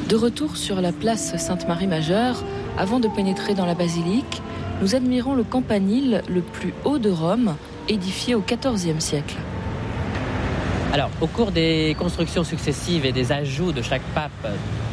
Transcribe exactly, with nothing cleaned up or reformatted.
De retour sur la place Sainte-Marie-Majeure, avant de pénétrer dans la basilique, nous admirons le campanile le plus haut de Rome, édifié au quatorzième siècle. Alors, au cours des constructions successives et des ajouts de chaque pape